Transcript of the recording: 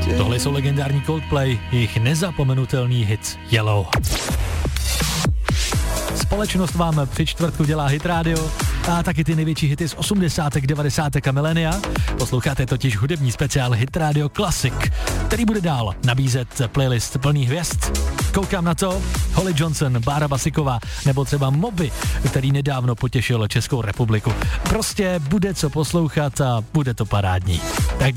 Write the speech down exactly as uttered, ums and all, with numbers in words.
Tohle jsou legendární Coldplay, jejich nezapomenutelný hit Yellow. Společnost vám při čtvrtku dělá Hit Radio a taky ty největší hity z osmdesátek, devadesátek a milénia. Posloucháte totiž hudební speciál Hit Radio Classic, který bude dál nabízet playlist plný hvězd. Koukám na to, Holly Johnson, Bára Basiková nebo třeba Moby, který nedávno potěšil Českou republiku. Prostě bude co poslouchat a bude to parádní. Tak